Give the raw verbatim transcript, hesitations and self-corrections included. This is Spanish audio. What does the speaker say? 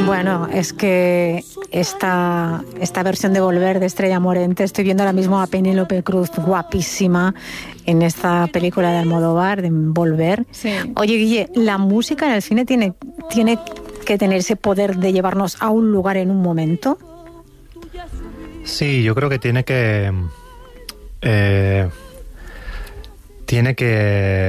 Bueno, es que esta, esta versión de Volver de Estrella Morente, estoy viendo ahora mismo a Penélope Cruz guapísima en esta película de Almodóvar, de Volver. Sí. Oye, Guille, la música en el cine tiene, tiene que tener ese poder de llevarnos a un lugar en un momento. Sí, yo creo que tiene que... Eh, tiene que